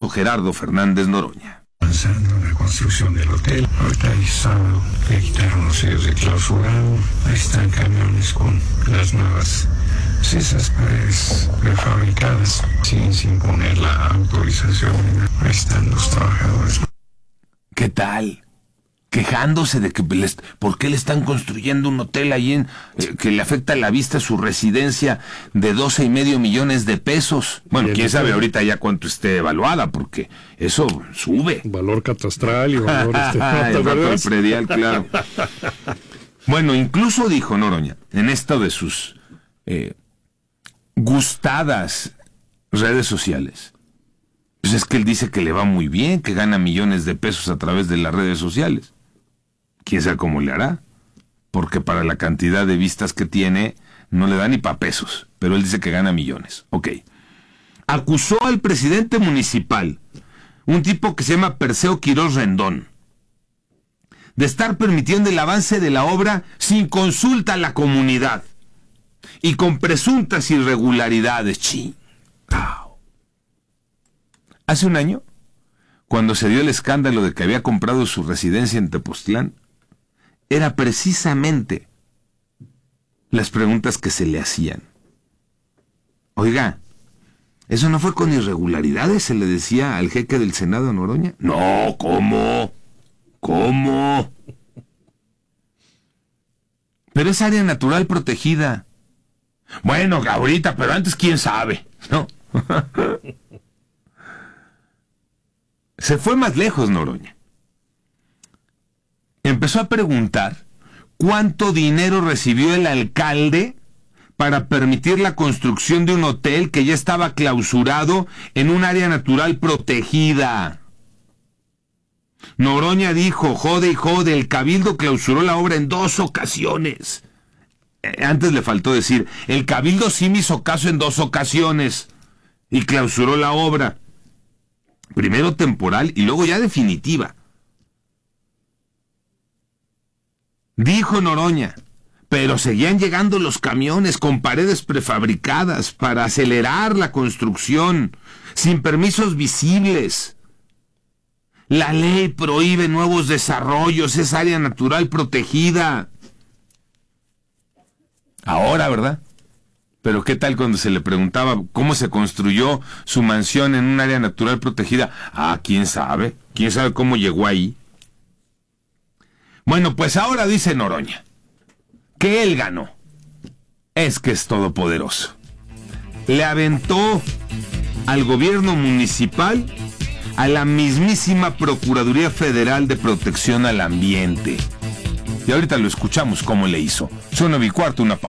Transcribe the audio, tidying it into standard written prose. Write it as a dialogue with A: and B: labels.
A: Gerardo Fernández Noroña.
B: Avanzando en la construcción del hotel. Ahorita el sábado le quitaron los sellos de clausurado. Ahí están camiones con las nuevas esas paredes prefabricadas sin poner la autorización. Ahí están los trabajadores.
A: ¿Qué tal? Quejándose de que ¿por qué le están construyendo un hotel ahí que le afecta la vista a su residencia de 12.5 millones de pesos? Bueno, quién sabe ahorita ya cuánto esté evaluada, porque eso sube.
C: Valor catastral y valor
A: el predial, claro. Bueno, incluso dijo Noroña, en esto de sus gustadas redes sociales, pues es que él dice que le va muy bien, que gana millones de pesos a través de las redes sociales. Quién sabe cómo le hará, porque para la cantidad de vistas que tiene no le da ni pa' pesos, pero él dice que gana millones. Ok. Acusó al presidente municipal, un tipo que se llama Perseo Quirós Rendón, de estar permitiendo el avance de la obra sin consulta a la comunidad y con presuntas irregularidades. Chingao. Hace un año, cuando se dio el escándalo de que había comprado su residencia en Tepoztlán, era precisamente las preguntas que se le hacían. Oiga, ¿eso no fue con irregularidades? Se le decía al jeque del Senado, Noroña. No, ¿cómo? ¿Cómo? Pero es área natural protegida. Bueno, ahorita, pero antes quién sabe, ¿no? Se fue más lejos, Noroña. Empezó a preguntar cuánto dinero recibió el alcalde para permitir la construcción de un hotel que ya estaba clausurado en un área natural protegida. Noroña dijo, jode y jode, el Cabildo clausuró la obra en 2 ocasiones. Antes le faltó decir, el Cabildo sí me hizo caso en 2 ocasiones y clausuró la obra. Primero temporal y luego ya definitiva. Dijo Noroña, pero seguían llegando los camiones con paredes prefabricadas para acelerar la construcción, sin permisos visibles. La ley prohíbe nuevos desarrollos, es área natural protegida. Ahora, ¿verdad? Pero ¿qué tal cuando se le preguntaba cómo se construyó su mansión en un área natural protegida? Ah, quién sabe cómo llegó ahí. Bueno, pues ahora dice Noroña que él ganó. Es que es todopoderoso. Le aventó al gobierno municipal a la mismísima Procuraduría Federal de Protección al Ambiente. Y ahorita lo escuchamos cómo le hizo. Son 9:15, una pausa.